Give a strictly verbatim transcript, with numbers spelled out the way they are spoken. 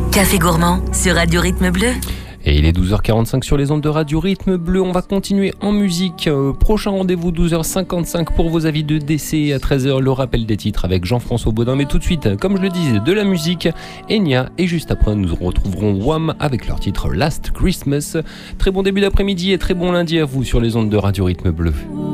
Café Gourmand sur Radio Rythme Bleu. Et il est douze heures quarante-cinq sur les ondes de Radio Rythme Bleu. On va continuer en musique. Euh, prochain rendez-vous douze heures cinquante-cinq pour vos avis de décès. À treize heures, le rappel des titres avec Jean-François Baudin. Mais tout de suite, comme je le disais, de la musique, Enya. Et juste après, nous retrouverons Wham avec leur titre Last Christmas. Très bon début d'après-midi et très bon lundi à vous sur les ondes de Radio Rythme Bleu.